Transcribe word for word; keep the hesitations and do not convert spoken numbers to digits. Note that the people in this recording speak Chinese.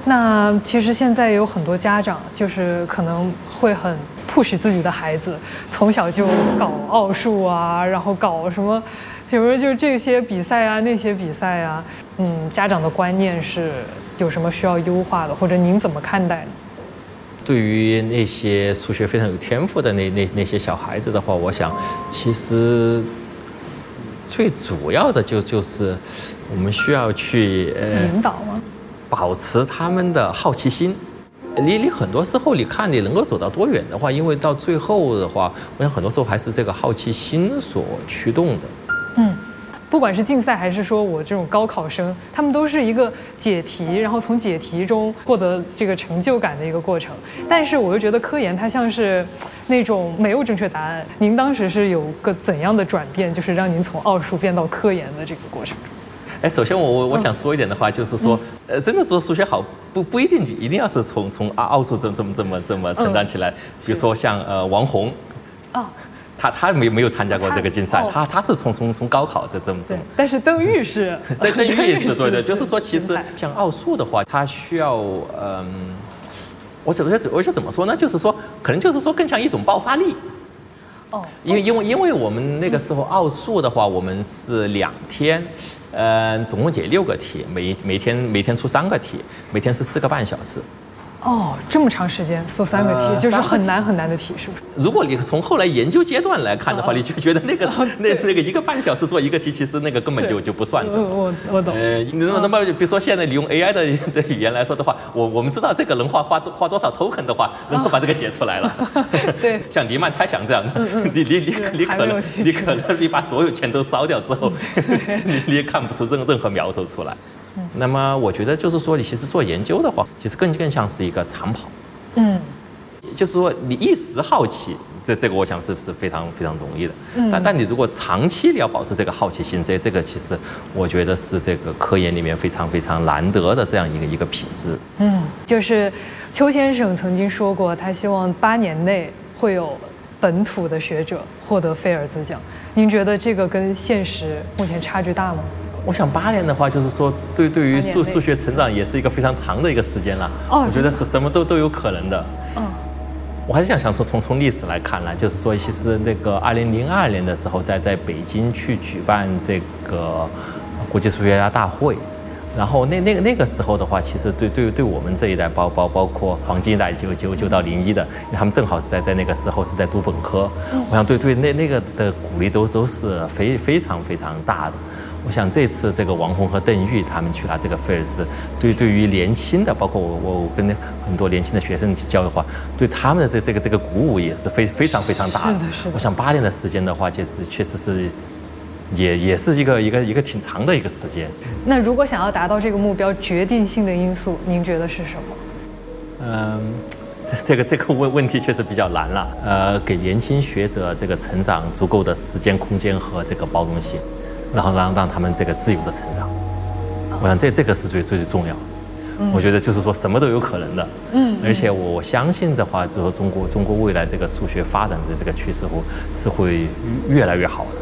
那其实现在有很多家长就是可能会很 push 自己的孩子，从小就搞奥数啊，然后搞什么，比如就这些比赛啊，那些比赛啊，嗯，家长的观念是有什么需要优化的，或者您怎么看待呢？ 对于那些数学非常有天赋的那那那些小孩子的话，我想其实最主要的就就是我们需要去呃引导吗？ 保持他们的好奇心，你你很多时候你看你能够走到多远的话，因为到最后的话，我想很多时候还是这个好奇心所驱动的。 嗯，不管是竞赛还是说我这种高考生，他们都是一个解题，然后从解题中获得这个成就感的一个过程。但是我又觉得科研它像是那种没有正确答案。您当时是有个怎样的转变，就是让您从奥数变到科研的这个过程中？ 哎，首先我我我想说一点的话，就是说，呃，真的做数学好不不一定一定要是从从奥奥数这这么这么这么成长起来。比如说像呃王红， 啊， 他他没没有参加过这个竞赛，他他是从从从高考这这么这么。 但是邓玉是， 邓邓玉也是对对，就是说其实像奥数的话，它需要嗯，我怎么我觉得怎么说呢？就是说可能就是说更像一种爆发力。 哦， 因为因为因为我们那个时候奥数的话，我们是两天，呃，总共解六个题，每每天每天出三个题，每天是四个半小时。 哦，这么长时间做三个题，呃、就是很难很难的题，是不是？ 如果你从后来研究阶段来看的话，哦、你就觉得那个、哦、那那个一个半小时做一个题，其实那个根本就就不算什么。 我我懂。 呃，那么那么比如说现在你用 A I 的的语言来说的话，我我们知道这个能花花花多少 token 的话，能够把这个解出来了。哦、 对， 像黎曼猜想这样的，嗯嗯、你你你你可能你可能你把所有钱都烧掉之后，你你也看不出任任何苗头出来。嗯、那么我觉得就是说，你其实做研究的话，其实更更像是一个长跑。 嗯，就是说你一时好奇，这这个我想是是非常非常容易的。嗯，但但你如果长期你要保持这个好奇心，这这个其实我觉得是这个科研里面非常非常难得的这样一个一个品质。 嗯，就是邱先生曾经说过，他希望八年内会有本土的学者获得菲尔兹奖。您觉得这个跟现实目前差距大吗？ 我想八年的话，就是说对对于数数学成长也是一个非常长的一个时间了。哦，我觉得是什么都都有可能的。嗯，我还是想想从从从历史来看呢，就是说其实那个二零零二年的时候，在在北京去举办这个国际数学家大会，然后那那个那个时候的话，其实对对对我们这一代，包包包括黄金一代九九九到零一的，因为他们正好是在在那个时候是在读本科，我想对对那那个的鼓励都都是非非常非常大的。 我想这次这个王红和邓玉他们去拿这个菲尔兹，对对于年轻的，包括我我跟很多年轻的学生交的话，对他们的这这个这个鼓舞也是非非常非常大的。 是的，是的。 我想八年的时间的话，其实确实是，也也是一个一个一个挺长的一个时间。 那如果想要达到这个目标，决定性的因素，您觉得是什么？ 嗯。 这个这个问问题确实比较难了，呃，给年轻学者这个成长足够的时间、空间和这个包容性，然后让让他们这个自由的成长，我想这这个是最最最重要的。嗯、我觉得就是说什么都有可能的，嗯，而且我我相信的话，就是说中国中国未来这个数学发展的这个趋势会是会越来越好的。